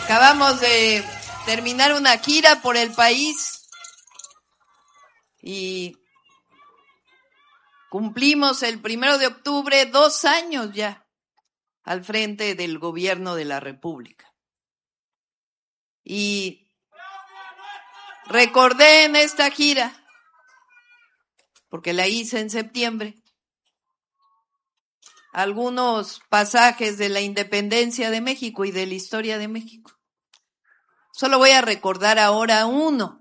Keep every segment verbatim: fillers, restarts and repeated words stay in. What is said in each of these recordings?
Acabamos de terminar una gira por el país y cumplimos el primero de octubre dos años ya al frente del gobierno de la República. Y recordé en esta gira, porque la hice en septiembre, algunos pasajes de la independencia de México y de la historia de México. Solo voy a recordar ahora uno.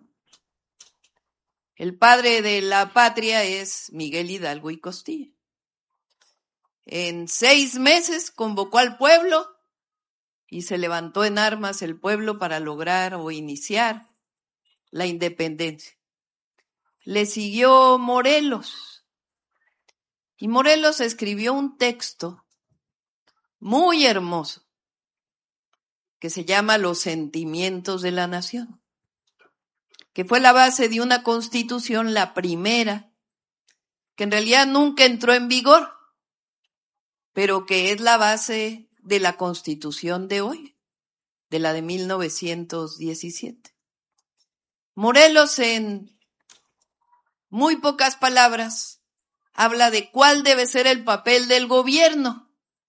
El padre de la patria es Miguel Hidalgo y Costilla. En seis meses convocó al pueblo y se levantó en armas el pueblo para lograr o iniciar la independencia. Le siguió Morelos. Y Morelos escribió un texto muy hermoso que se llama Los sentimientos de la nación, que fue la base de una constitución, la primera, que en realidad nunca entró en vigor, pero que es la base de la constitución de hoy, de la de mil novecientos diecisiete. Morelos, en muy pocas palabras, habla de cuál debe ser el papel del gobierno.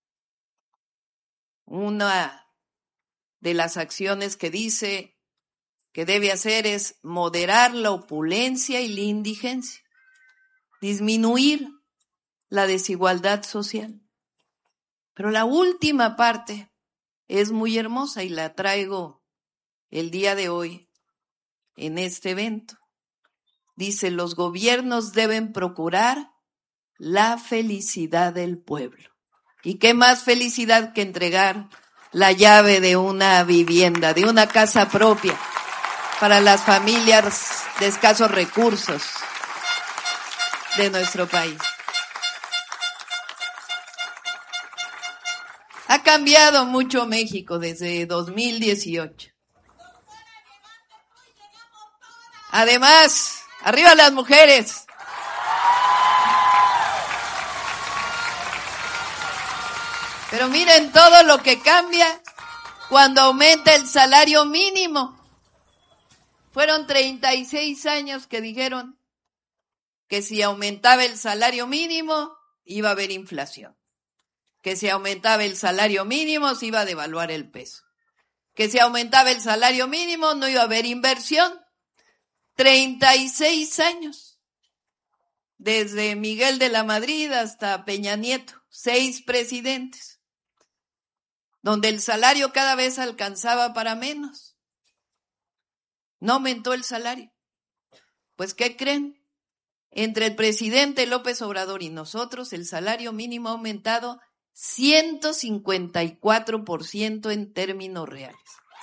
Una de las acciones que dice que debe hacer es moderar la opulencia y la indigencia, disminuir la desigualdad social. Pero la última parte es muy hermosa y la traigo el día de hoy en este evento. Dice, los gobiernos deben procurar la felicidad del pueblo. ¿Y qué más felicidad que entregar la llave de una vivienda, de una casa propia para las familias de escasos recursos de nuestro país? Ha cambiado mucho México desde dos mil dieciocho. Además, arriba las mujeres. Pero miren todo lo que cambia cuando aumenta el salario mínimo. Fueron treinta y seis años que dijeron que si aumentaba el salario mínimo iba a haber inflación. Que si aumentaba el salario mínimo se iba a devaluar el peso. Que si aumentaba el salario mínimo no iba a haber inversión. treinta y seis años. Desde Miguel de la Madrid hasta Peña Nieto. Seis presidentes. Donde el salario cada vez alcanzaba para menos. No aumentó el salario. Pues, ¿qué creen? Entre el presidente López Obrador y nosotros, el salario mínimo ha aumentado ciento cincuenta y cuatro por ciento en términos reales.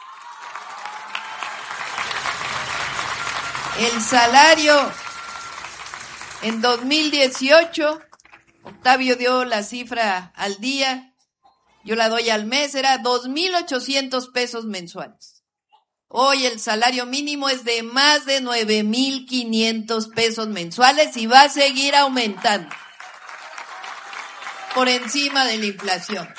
El salario en dos mil dieciocho, Octavio dio la cifra al día, yo la doy al mes, era dos mil ochocientos pesos mensuales. Hoy el salario mínimo es de más de nueve mil quinientos pesos mensuales y va a seguir aumentando por encima de la inflación.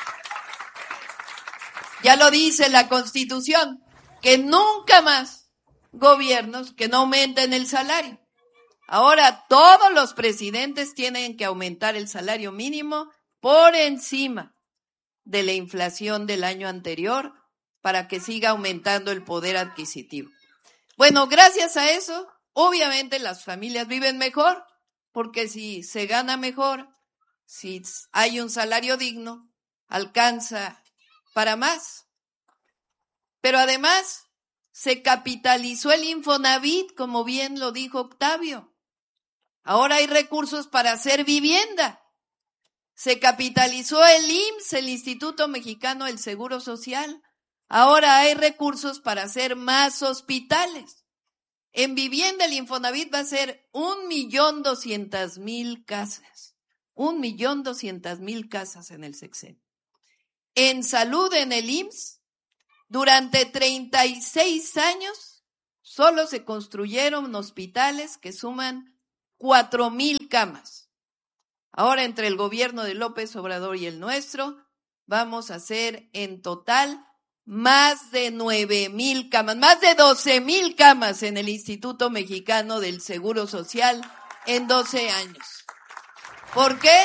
Ya lo dice la Constitución, que nunca más gobiernos que no aumenten el salario. Ahora todos los presidentes tienen que aumentar el salario mínimo por encima de la inflación del año anterior para que siga aumentando el poder adquisitivo. Bueno, gracias a eso, obviamente las familias viven mejor, porque si se gana mejor, si hay un salario digno, alcanza para más. Pero además, se capitalizó el Infonavit, como bien lo dijo Octavio. Ahora hay recursos para hacer vivienda. Se capitalizó el I M S S, el Instituto Mexicano del Seguro Social. Ahora hay recursos para hacer más hospitales. En vivienda el Infonavit va a ser un millón doscientas mil casas. Un millón doscientas mil casas en el sexenio. En salud en el I M S S, durante treinta y seis años, solo se construyeron hospitales que suman cuatro mil camas. Ahora, entre el gobierno de López Obrador y el nuestro, vamos a hacer en total más de nueve mil camas, más de doce mil camas en el Instituto Mexicano del Seguro Social en doce años. ¿Por qué?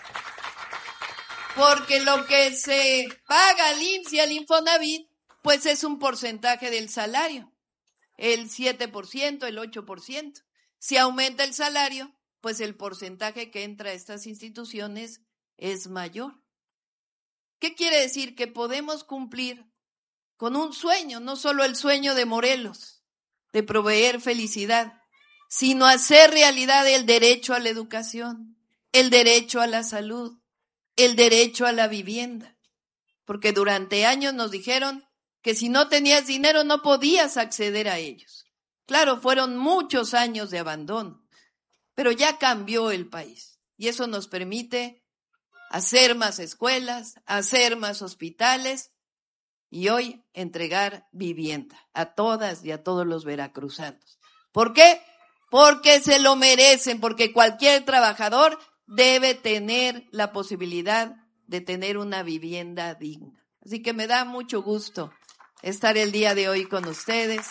Porque lo que se paga al I M S S y al Infonavit, pues es un porcentaje del salario, el siete por ciento, el ocho por ciento. Si aumenta el salario, pues el porcentaje que entra a estas instituciones es mayor. ¿Qué quiere decir? Que podemos cumplir con un sueño, no solo el sueño de Morelos, de proveer felicidad, sino hacer realidad el derecho a la educación, el derecho a la salud, el derecho a la vivienda. Porque durante años nos dijeron que si no tenías dinero no podías acceder a ellos. Claro, fueron muchos años de abandono, pero ya cambió el país y eso nos permite hacer más escuelas, hacer más hospitales y hoy entregar vivienda a todas y a todos los veracruzanos. ¿Por qué? Porque se lo merecen, porque cualquier trabajador debe tener la posibilidad de tener una vivienda digna. Así que me da mucho gusto estar el día de hoy con ustedes.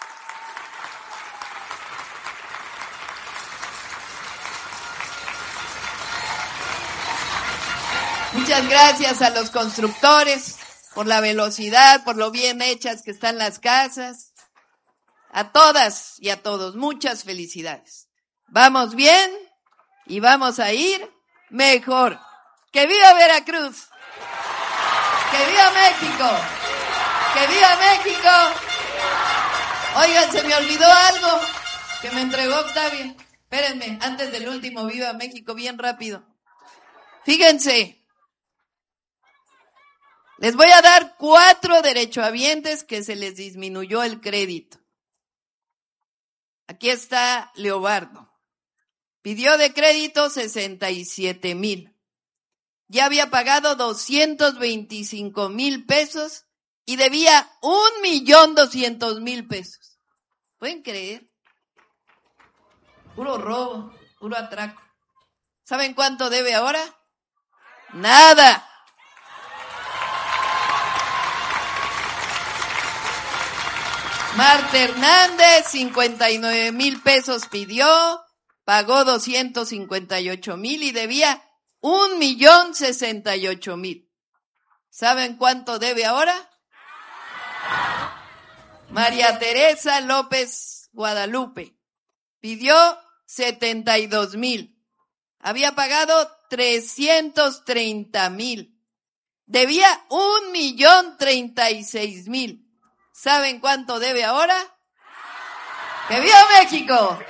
Muchas gracias a los constructores por la velocidad, por lo bien hechas que están las casas. A todas y a todos, muchas felicidades. Vamos bien y vamos a ir mejor. ¡Que viva Veracruz! ¡Que viva México! ¡Que viva México! Oigan, se me olvidó algo que me entregó Octavio. Espérenme, antes del último Viva México, bien rápido. Fíjense. Les voy a dar cuatro derechohabientes que se les disminuyó el crédito. Aquí está Leobardo. Pidió de crédito sesenta y siete mil. Ya había pagado doscientos veinticinco mil pesos y debía un millón doscientos mil pesos. ¿Pueden creer? Puro robo, puro atraco. ¿Saben cuánto debe ahora? Nada. Marta Hernández, cincuenta y nueve mil pesos pidió, pagó doscientos cincuenta y ocho mil y debía un millón sesenta y ocho mil. ¿Saben cuánto debe ahora? María Teresa López Guadalupe pidió setenta y dos mil. Había pagado trescientos treinta mil. Debía un millón treinta y seis mil. ¿Saben cuánto debe ahora? ¡Que viva México!